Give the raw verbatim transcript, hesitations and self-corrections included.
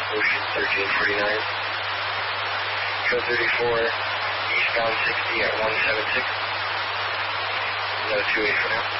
Ocean thirteen forty-nine. Code thirty-four, eastbound sixty at one seven six. No two eight for now.